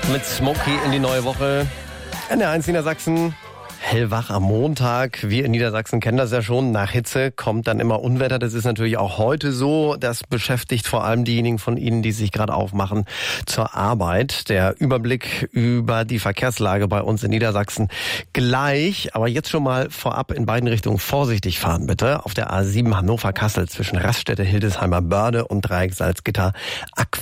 Mit Smokey in die neue Woche. NDR1 Niedersachsen. Hellwach am Montag. Wir in Niedersachsen kennen das ja schon. Nach Hitze kommt dann immer Unwetter. Das ist natürlich auch heute so. Das beschäftigt vor allem diejenigen von Ihnen, die sich gerade aufmachen zur Arbeit. Der Überblick über die Verkehrslage bei uns in Niedersachsen gleich. Aber jetzt schon mal vorab in beiden Richtungen vorsichtig fahren, bitte. Auf der A7 Hannover-Kassel zwischen Raststätte, Hildesheimer Börde und Dreieck Salzgitter